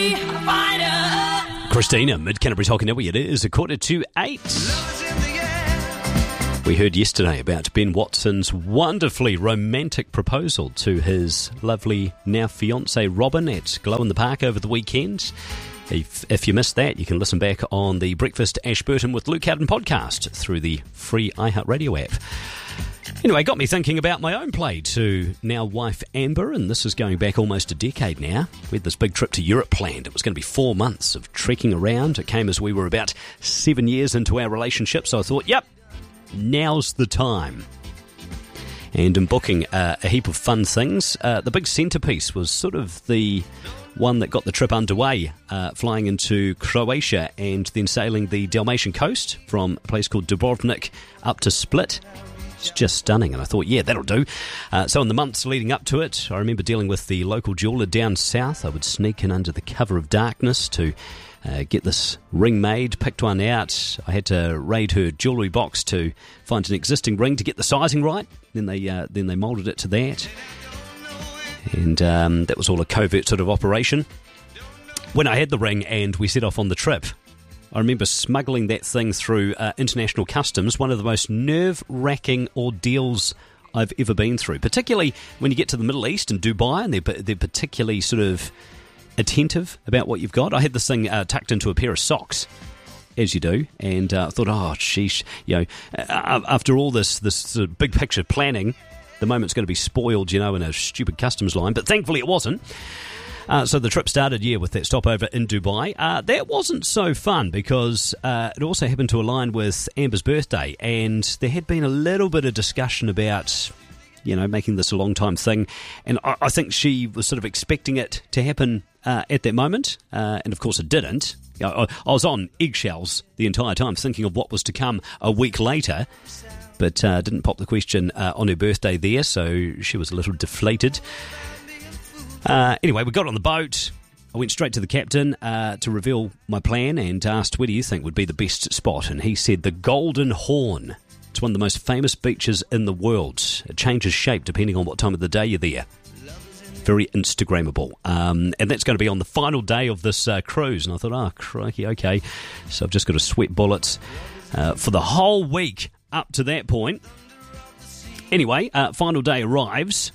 free fighter. Christina, Mid-Canterbury Talking Network. It is 7:45. We heard yesterday about Ben Watson's wonderfully romantic proposal to his lovely now fiancée Robin at Glow in the Park over the weekend. If you missed that, you can listen back on the Breakfast Ashburton with Luke Howden podcast through the free iHeartRadio app. Anyway, got me thinking about my own play to now wife Amber, and this is going back almost a decade now. We had this big trip to Europe planned. It was going to be 4 months of trekking around. It came as we were about 7 years into our relationship, so I thought, yep, now's the time. And in booking a heap of fun things, the big centrepiece was sort of the one that got the trip underway, flying into Croatia and then sailing the Dalmatian coast from a place called Dubrovnik up to Split. It's just stunning, and I thought, yeah, that'll do. So in the months leading up to it, I remember dealing with the local jeweller down south. I would sneak in under the cover of darkness to get this ring made, picked one out. I had to raid her jewellery box to find an existing ring to get the sizing right. Then they moulded it to that. And that was all a covert sort of operation. When I had the ring and we set off on the trip, I remember smuggling that thing through international customs, one of the most nerve-wracking ordeals I've ever been through, particularly when you get to the Middle East and Dubai, and they're particularly sort of attentive about what you've got. I had this thing tucked into a pair of socks, as you do, and I thought, oh, sheesh, after all this sort of big picture planning, the moment's going to be spoiled, in a stupid customs line, but thankfully it wasn't. So the trip started, with that stopover in Dubai. That wasn't so fun because it also happened to align with Amber's birthday, and there had been a little bit of discussion about, making this a long-time thing, and I think she was sort of expecting it to happen at that moment, and of course it didn't. I was on eggshells the entire time, thinking of what was to come a week later, but didn't pop the question on her birthday there, so she was a little deflated. Anyway, we got on the boat. I went straight to the captain to reveal my plan and asked, where do you think would be the best spot? And he said the Golden Horn. It's one of the most famous beaches in the world. It changes shape depending on what time of the day you're there. Very Instagrammable. And that's going to be on the final day of this cruise. And I thought, oh, crikey, okay. So I've just got to sweat bullets for the whole week up to that point. Anyway, final day arrives.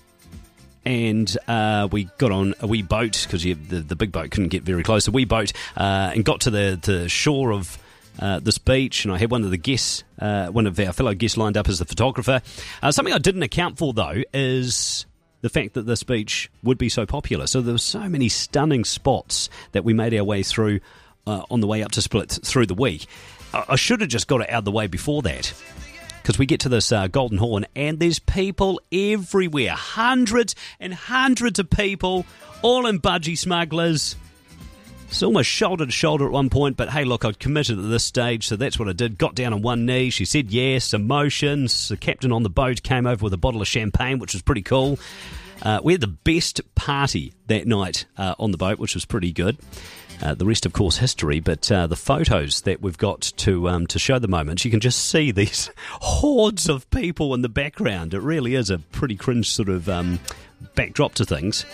And we got on a wee boat because the big boat couldn't get very close. A wee boat and got to the shore of this beach. And I had one of the guests, one of our fellow guests, lined up as the photographer. Something I didn't account for though is the fact that this beach would be so popular. So there were so many stunning spots that we made our way through on the way up to Split through the week. I should have just got it out of the way before that. Because we get to this Golden Horn and there's people everywhere. Hundreds and hundreds of people, all in budgie smugglers. It's almost shoulder to shoulder at one point, but hey, look, I'd committed at this stage, so that's what I did. Got down on one knee. She said yes, emotions. The captain on the boat came over with a bottle of champagne, which was pretty cool. We had the best party that night on the boat, which was pretty good. The rest, of course, history, but the photos that we've got to show the moment, you can just see these hordes of people in the background. It really is a pretty cringe sort of backdrop to things.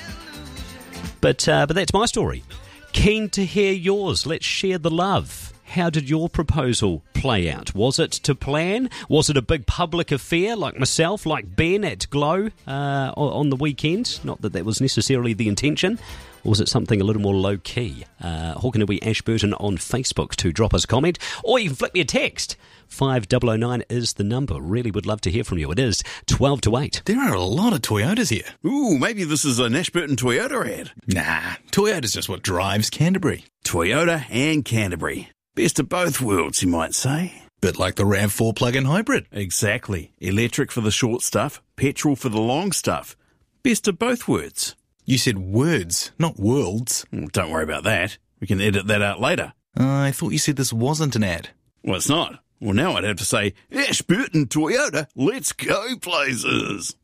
But that's my story. Keen to hear yours. Let's share the love. How did your proposal play out? Was it to plan? Was it a big public affair like myself, like Ben at Glow on the weekend? Not that was necessarily the intention. Or was it something a little more low-key? Hawkanaby Ashburton on Facebook to drop us a comment. Or you can flick me a text. 5009 is the number. Really would love to hear from you. It is 12 to 8. There are a lot of Toyotas here. Ooh, maybe this is an Ashburton Toyota ad. Nah, Toyota's just what drives Canterbury. Toyota and Canterbury. Best of both worlds, you might say. Bit like the RAV4 plug-in hybrid. Exactly. Electric for the short stuff, petrol for the long stuff. Best of both worlds. You said words, not worlds. Don't worry about that. We can edit that out later. I thought you said this wasn't an ad. Well, it's not. Well, now I'd have to say, Ashburton Toyota, let's go places.